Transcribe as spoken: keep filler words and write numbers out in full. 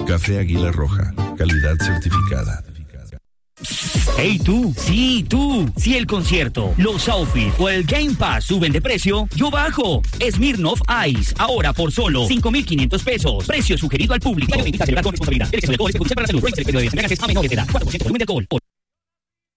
Café Águila Roja, calidad certificada. Hey tú, sí tú, si el concierto, los outfits o el Game Pass suben de precio, yo bajo. Smirnoff Ice, ahora por solo cinco mil quinientos pesos. Precio sugerido al público. Invita a celebrar con responsabilidad. El exceso de alcohol es perjudicial para la salud. Prohíbe el periodo de embriaguez a menores de edad. cuatro por ciento volumen de alcohol.